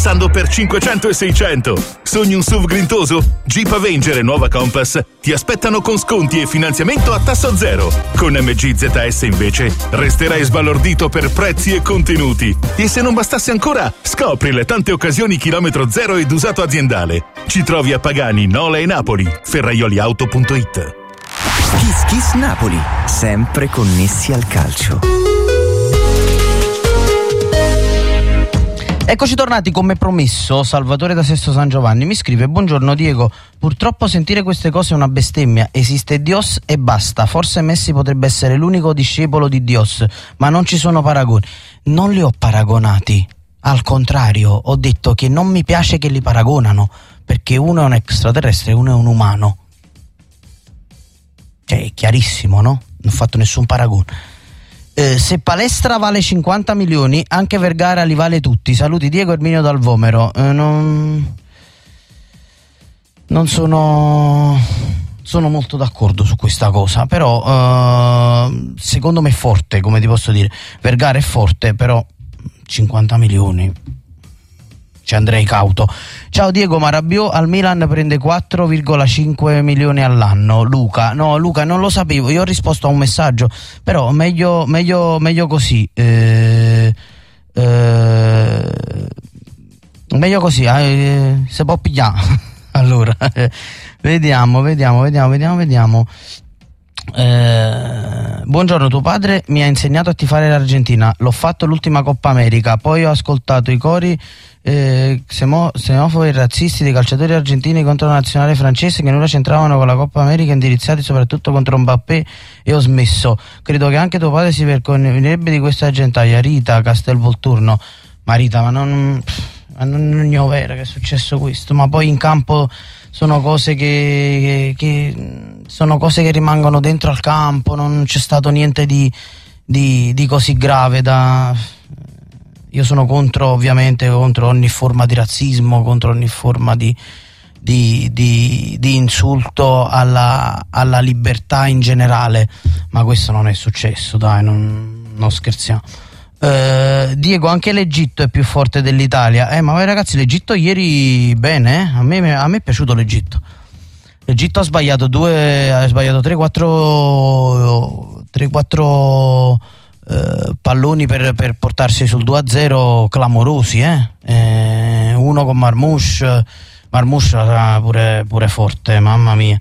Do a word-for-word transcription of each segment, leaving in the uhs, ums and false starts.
passando per cinquecento e seicento. Sogni un S U V grintoso? Jeep Avenger e nuova Compass ti aspettano con sconti e finanziamento a tasso zero. Con M G Z S invece resterai sbalordito per prezzi e contenuti. E se non bastasse ancora, scopri le tante occasioni chilometro zero ed usato aziendale. Ci trovi a Pagani, Nola e Napoli. ferraioliauto punto it. Kiss Kiss Napoli, sempre connessi al calcio. Eccoci tornati come promesso. Salvatore da Sesto San Giovanni mi scrive: buongiorno Diego, purtroppo sentire queste cose è una bestemmia. Esiste Dios e basta. Forse Messi potrebbe essere l'unico discepolo di Dios, ma non ci sono paragoni. Non li ho paragonati, al contrario, ho detto che non mi piace che li paragonano, perché uno è un extraterrestre e uno è un umano. Cioè è chiarissimo, no? Non ho fatto nessun paragone. Eh, se Palestra vale cinquanta milioni, anche Vergara li vale tutti. Saluti Diego Erminio dal Vomero. Eh, non... non sono sono molto d'accordo su questa cosa, però eh, secondo me è forte, come ti posso dire. Vergara è forte, però cinquanta milioni ci andrei cauto. Ciao Diego, ma Rabiot al Milan prende quattro virgola cinque milioni all'anno. Luca, no Luca, non lo sapevo, io ho risposto a un messaggio, però meglio, meglio, meglio così. Eh, eh, meglio così, eh, se può pigliare. Allora, eh, vediamo, vediamo, vediamo, vediamo, vediamo. Eh, buongiorno, tuo padre mi ha insegnato a tifare l'Argentina, l'ho fatto l'ultima Coppa America, poi ho ascoltato i cori eh, semo- xenofobi e razzisti dei calciatori argentini contro la nazionale francese che nulla c'entravano con la Coppa America, indirizzati soprattutto contro Mbappé, e ho smesso. Credo che anche tuo padre si vergognerebbe di questa gentaia. Rita Castelvolturno. Ma Rita, ma non, ma non è vero che è successo questo, ma poi in campo sono cose che, che, che sono cose che rimangono dentro al campo, non c'è stato niente di, di, di così grave da... Io sono contro, ovviamente, contro ogni forma di razzismo, contro ogni forma di, di, di, di insulto alla, alla libertà in generale, ma questo non è successo, dai, non, non scherziamo. Uh, Diego, anche l'Egitto è più forte dell'Italia. Eh, ma ragazzi, l'Egitto ieri bene, eh? a, me, a me è piaciuto l'Egitto. L'Egitto ha sbagliato due, ha sbagliato tre quattro tre quattro uh, palloni per, per portarsi sul due a zero clamorosi, eh? Eh, uno con Marmouche, Marmouche era pure, pure forte, mamma mia.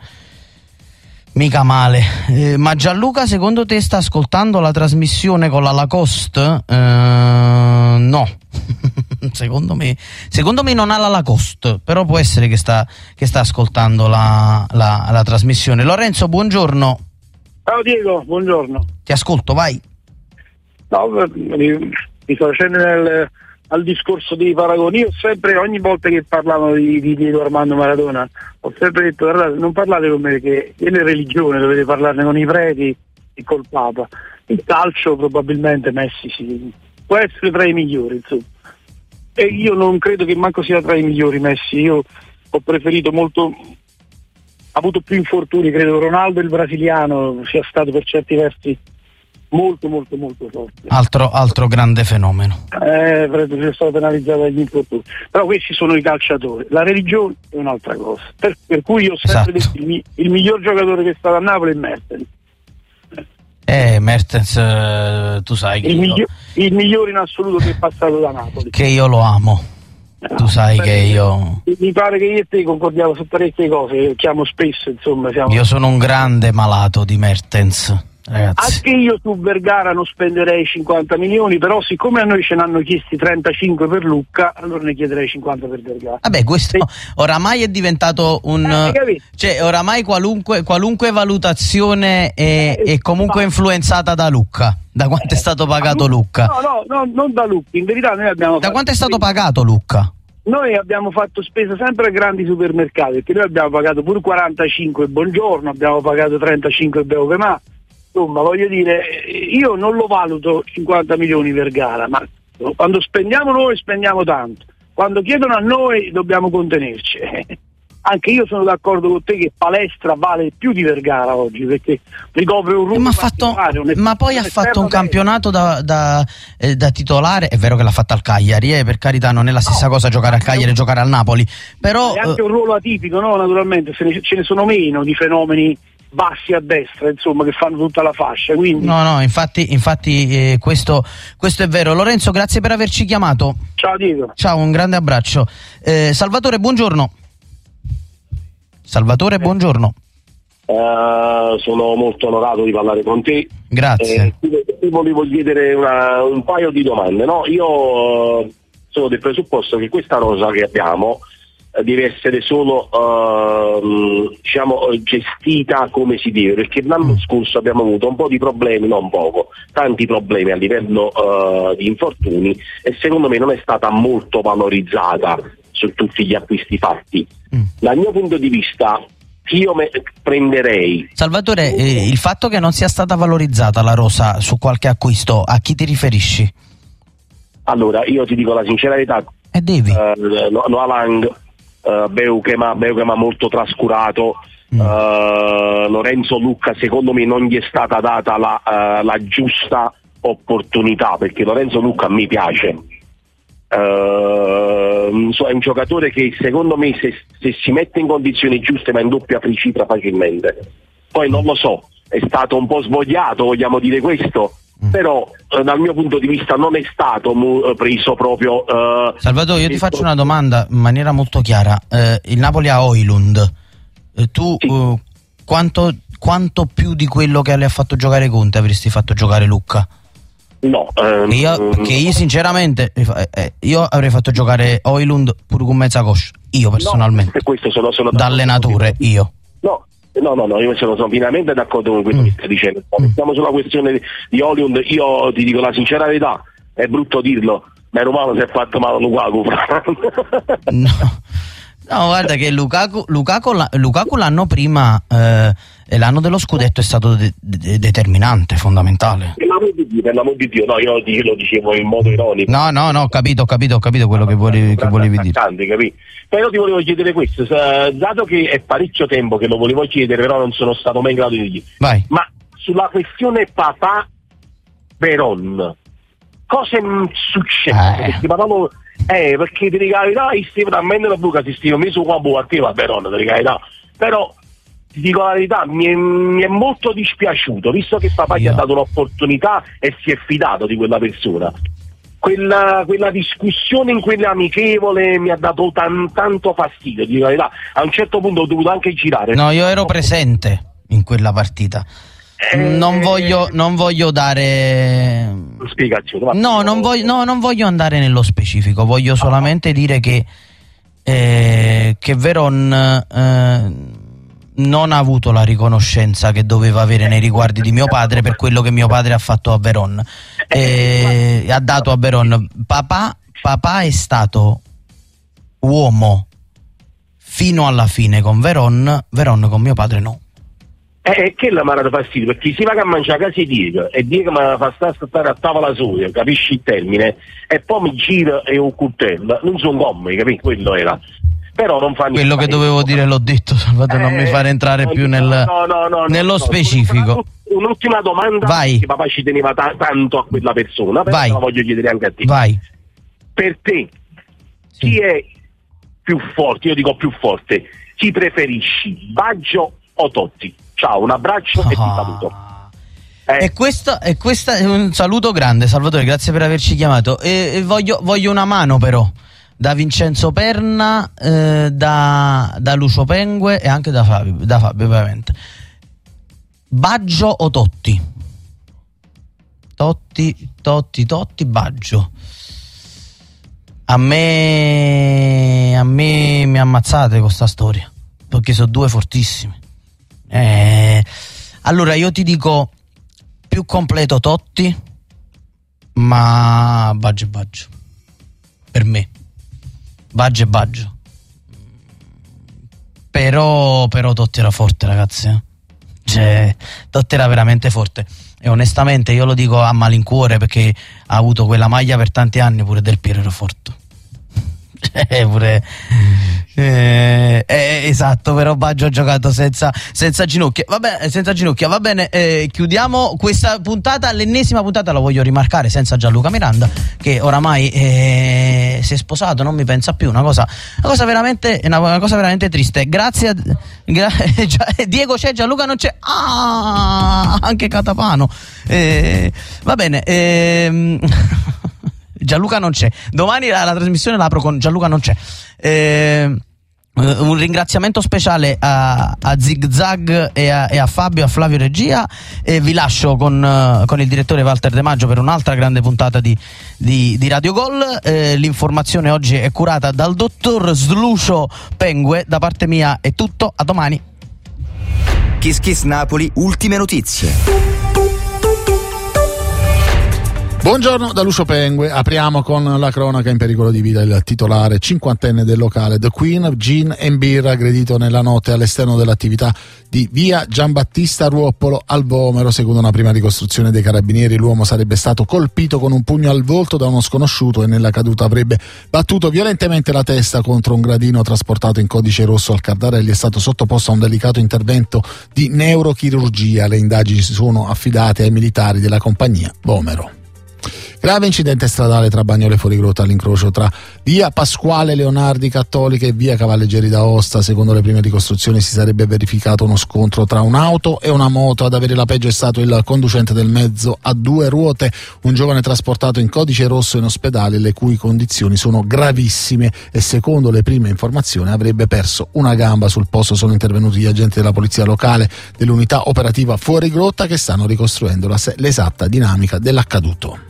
Mica male. Eh, ma Gianluca, secondo te sta ascoltando la trasmissione con la Lacoste? Eh, no. secondo me secondo me non ha la Lacoste, però può essere che sta, che sta ascoltando la, la, la trasmissione. Lorenzo, buongiorno. Ciao Diego, buongiorno. Ti ascolto, vai. No, mi, mi sto facendo nel, al discorso dei paragoni. Io ho sempre, ogni volta che parlavano di, di Diego Armando Maradona, ho sempre detto: guardate, non parlate con me, che è la religione, dovete parlarne con i preti e col Papa. Il calcio probabilmente Messi sì, può essere tra i migliori, insomma. E io non credo che manco sia tra i migliori Messi. Io ho preferito molto, ha avuto più infortuni, credo Ronaldo, il brasiliano, sia stato per certi versi molto molto molto forte. Altro, altro grande fenomeno. Eh, è stato penalizzato dagli infortuni. Però questi sono i calciatori, la religione è un'altra cosa. Per, per cui io ho sempre esatto. detto il, il miglior giocatore che è stato a Napoli è Mertens. Eh, Mertens, eh, tu sai che il, io, miglior, il migliore in assoluto che è passato da Napoli. Che io lo amo. Ah, tu sai che io mi pare che io e te concordiamo su parecchie cose, chiamo spesso, insomma siamo... Io sono un grande malato di Mertens. Ragazzi. Anche io su Vergara non spenderei cinquanta milioni, però siccome a noi ce ne hanno chiesti trentacinque per Lucca, allora ne chiederei cinquanta per Vergara. Vabbè, questo sì. Oramai è diventato un eh, cioè oramai qualunque, qualunque valutazione è, eh, è comunque no. influenzata da Lucca, da quanto eh, è stato pagato Lucca. No, no, no, non da Lucca, in verità noi abbiamo Da quanto è stato pagato Lucca? Noi abbiamo fatto spesa sempre a grandi supermercati, perché noi abbiamo pagato pure quarantacinque Buongiorno, abbiamo pagato trentacinque Beovemà. Insomma, voglio dire, io non lo valuto cinquanta milioni per gara, ma quando spendiamo noi spendiamo tanto, quando chiedono a noi dobbiamo contenerci. anche io sono d'accordo con te che Palestra vale più di Vergara oggi, perché ricopre un ruolo ma, fatto, ma poi ha fatto un campionato da, da, eh, da titolare. È vero che l'ha fatta al Cagliari, eh, per carità, non è la stessa no, cosa giocare al Cagliari e giocare al Napoli, però è anche un ruolo atipico, no? Naturalmente se ne, ce ne sono meno di fenomeni bassi a destra, insomma, che fanno tutta la fascia, quindi... no no infatti, infatti eh, questo, questo è vero. Lorenzo, grazie per averci chiamato. Ciao Diego. Ciao, un grande abbraccio. eh, Salvatore, buongiorno. Salvatore, buongiorno. Uh, sono molto onorato di parlare con te. Grazie. Eh, ti volevo chiedere una, un paio di domande, no? Io uh, sono del presupposto che questa rosa che abbiamo deve essere solo uh, diciamo gestita come si deve, perché l'anno scorso abbiamo avuto un po' di problemi, non poco, tanti problemi a livello uh, di infortuni, e secondo me non è stata molto valorizzata su tutti gli acquisti fatti. Mm. Dal mio punto di vista io me prenderei. Salvatore, eh, il fatto che non sia stata valorizzata la rosa su qualche acquisto, a chi ti riferisci? Allora, io ti dico la sincera verità, e devi uh, Noah Lang, Uh, Beukema, Beukema molto trascurato, mm. uh, Lorenzo Lucca secondo me non gli è stata data la, uh, la giusta opportunità, perché Lorenzo Lucca mi piace, uh, so, è un giocatore che secondo me se, se si mette in condizioni giuste va in doppia tricifra facilmente. Poi non lo so, è stato un po' svogliato, vogliamo dire questo, però eh, dal mio punto di vista non è stato mu- preso proprio. Uh, Salvatore, io ti faccio una domanda in maniera molto chiara. Eh, il Napoli ha Højlund, eh, tu sì. uh, quanto, quanto più di quello che le ha fatto giocare Conte avresti fatto giocare Lucca? No, ehm, io, perché io sinceramente eh, io avrei fatto giocare Højlund pure con mezza coscia, io personalmente, no, questo sono, sono da allenatore io. No. No, no, no, io sono, sono pienamente d'accordo con quello mm. che stai dicendo. Poi stiamo sulla questione di, di Højlund, io ti dico la sincera verità, è brutto dirlo, ma il romano si è fatto male Lukaku. no. no, guarda che Lukaku, Lukaku, Lukaku l'anno prima, eh, l'anno dello scudetto è stato de- de- determinante, fondamentale. Per l'amor di Dio, per l'amor di Dio, no, io lo dicevo in modo ironico. No, no, no, ho capito, ho capito, ho capito quello che volevi, che volevi dire. Capì? Però ti volevo chiedere questo, dato che è parecchio tempo che lo volevo chiedere, però non sono stato mai in grado di dire. Vai. Ma sulla questione papà Veron, cosa è successo? Eh. Perché papà eh, perché ti dico la verità, io stiamo a me la buca, si stiamo messo qua a te, va Veron, ti dico la verità. Però ti dico la verità, mi è, mi è molto dispiaciuto, visto che papà Io. gli ha dato un'opportunità e si è fidato di quella persona. Quella, quella discussione in quella amichevole mi ha dato tan, tanto fastidio, dico la verità. A un certo punto ho dovuto anche girare. No, io ero presente in quella partita. Eh, non voglio non voglio dare spiegazioni. No, non voglio, no, non voglio andare nello specifico, voglio solamente dire che eh, che Veron eh, non ha avuto la riconoscenza che doveva avere nei riguardi di mio padre per quello che mio padre ha fatto a Veron. Eh, ha dato a Veron. Papà, papà è stato uomo fino alla fine con Veron, Veron con mio padre no. Eh, che la mi ha dato fastidio, perché si va a mangiare a casa di Diego e Diego mi fa stare a tavola sola, capisci il termine, e poi mi gira e un coltello, non sono gomme, capisci? Quello era. Però non fa niente. Quello che dovevo dire l'ho detto, Salvatore, eh, non mi fare entrare più nel, no, no, no, nello no, specifico. Un'ultima domanda, Vai. che papà ci teneva ta- tanto a quella persona, però Vai. la voglio chiedere anche a te. Vai. Per te, sì. Chi è più forte? Io dico più forte. Chi preferisci, Baggio o Totti? Ciao, un abbraccio ah. e ti saluto. Eh. E questo, e questa è un saluto grande, Salvatore, grazie per averci chiamato. E, e voglio, voglio una mano però da Vincenzo Perna, eh, da, da Lucio Pengue e anche da Fabio, da Fabio ovviamente. Baggio o Totti? Totti, Totti, Totti, Baggio. A me, a me mi ammazzate con sta storia, perché sono due fortissimi. Eh, allora io ti dico più completo Totti, ma Baggio e Baggio per me. Baggio e Baggio. Però, però Totti era forte, ragazzi. Eh? Cioè, Totti era veramente forte. E onestamente io lo dico a malincuore, perché ha avuto quella maglia per tanti anni, pure Del Piero era forte. Cioè, pure, Eh, eh, esatto, però Baggio ha giocato senza, senza ginocchia. Vabbè, senza ginocchia, va bene. Eh, chiudiamo questa puntata. L'ennesima puntata la voglio rimarcare senza Gianluca Miranda, che oramai eh, si è sposato, non mi pensa più. Una cosa, una cosa veramente, una, una cosa veramente triste. Grazie a gra, Diego c'è, Gianluca non c'è. Ah, anche Catapano. Eh, va bene. Eh, Gianluca non c'è. Domani la, la trasmissione la apro con Gianluca non c'è. Eh, un ringraziamento speciale a, a Zig Zag e a, e a Fabio, a Flavio Regia, e vi lascio con, uh, con il direttore Walter De Maggio per un'altra grande puntata di, di, di Radio Gol. Eh, l'informazione oggi è curata dal dottor Slucio Pengue. Da parte mia è tutto, a domani. Kiss Kiss Napoli, ultime notizie. Buongiorno da Lucio Pengue, apriamo con la cronaca. In pericolo di vita il titolare cinquantenne del locale The Queen Gin and Beer, aggredito nella notte all'esterno dell'attività di via Giambattista Ruoppolo al Vomero. Secondo una prima ricostruzione dei carabinieri, l'uomo sarebbe stato colpito con un pugno al volto da uno sconosciuto e nella caduta avrebbe battuto violentemente la testa contro un gradino. Trasportato in codice rosso al Cardarelli, è stato sottoposto a un delicato intervento di neurochirurgia. Le indagini sono affidate ai militari della compagnia Vomero. Grave incidente stradale tra Bagnoli e Fuorigrotta all'incrocio tra via Pasquale Leonardi Cattolica e via Cavalleggeri d'Aosta. Secondo le prime ricostruzioni si sarebbe verificato uno scontro tra un'auto e una moto. Ad avere la peggio è stato il conducente del mezzo a due ruote, un giovane trasportato in codice rosso in ospedale, le cui condizioni sono gravissime e secondo le prime informazioni avrebbe perso una gamba. Sul posto sono intervenuti gli agenti della polizia locale dell'unità operativa Fuorigrotta, che stanno ricostruendo la, l'esatta dinamica dell'accaduto.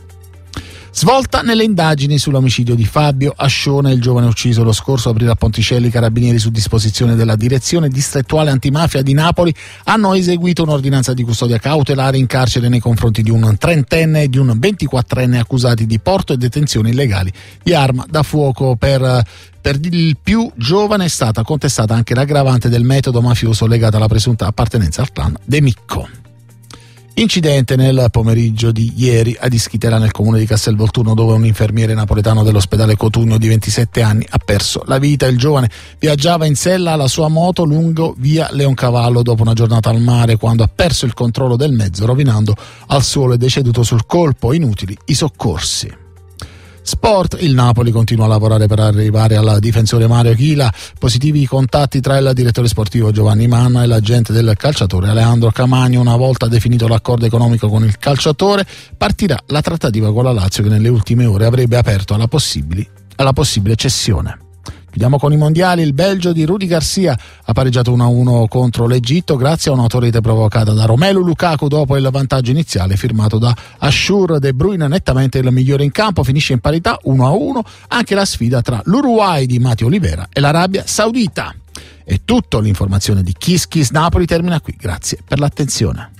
Svolta nelle indagini sull'omicidio di Fabio Ascione, il giovane ucciso lo scorso aprile a Ponticelli. I carabinieri, su disposizione della direzione distrettuale antimafia di Napoli, hanno eseguito un'ordinanza di custodia cautelare in carcere nei confronti di un trentenne e di un ventiquattrenne accusati di porto e detenzione illegali di arma da fuoco. Per Per il più giovane è stata contestata anche l'aggravante del metodo mafioso legata alla presunta appartenenza al clan De Micco. Incidente nel pomeriggio di ieri ad Ischitera, nel comune di Castelvolturno, dove un infermiere napoletano dell'ospedale Cotugno di ventisette anni ha perso la vita. Il giovane viaggiava in sella alla sua moto lungo via Leoncavallo dopo una giornata al mare, quando ha perso il controllo del mezzo, rovinando al suolo, e deceduto sul colpo. Inutili i soccorsi. Sport, il Napoli continua a lavorare per arrivare al difensore Mario Chila. Positivi i contatti tra il direttore sportivo Giovanni Manna e l'agente del calciatore Alejandro Camagno. Una volta definito l'accordo economico con il calciatore, partirà la trattativa con la Lazio, che nelle ultime ore avrebbe aperto alla possibile, alla possibile cessione. Chiudiamo con i mondiali. Il Belgio di Rudi Garcia ha pareggiato uno a uno contro l'Egitto grazie a un'autorete provocata da Romelu Lukaku dopo il vantaggio iniziale firmato da Ashur. De Bruyne, nettamente il migliore in campo, finisce in parità uno a uno anche la sfida tra l'Uruguay di Mati Olivera e l'Arabia Saudita. E tutto, l'informazione di Kiss Kiss Napoli termina qui. Grazie per l'attenzione.